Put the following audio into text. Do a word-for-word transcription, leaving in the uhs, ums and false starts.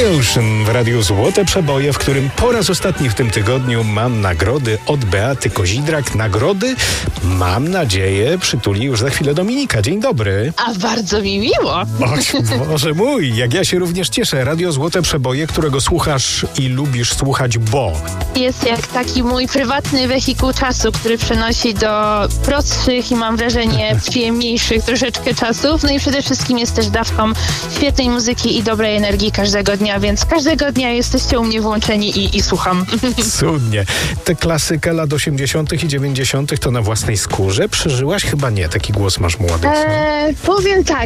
Ocean w Radiu Złote Przeboje, w którym po raz ostatni w tym tygodniu mam nagrody od Beaty Kozidrak. Nagrody, mam nadzieję, przytuli już za chwilę Dominika. Dzień dobry. A bardzo mi miło. Och, Boże mój, jak ja się również cieszę. Radio Złote Przeboje, którego słuchasz i lubisz słuchać, bo... Jest jak taki mój prywatny wehikuł czasu, który przenosi do prostszych i mam wrażenie przyjemniejszych troszeczkę czasów. No i przede wszystkim jest też dawką świetnej muzyki i dobrej energii każdego dnia, więc każdego dnia jesteście u mnie włączeni i, i słucham. Cudnie. Te klasykę lat osiemdziesiątych i dziewięćdziesiątych to na własnej skórze przeżyłaś? Chyba nie, taki głos masz młody. Eee, powiem tak.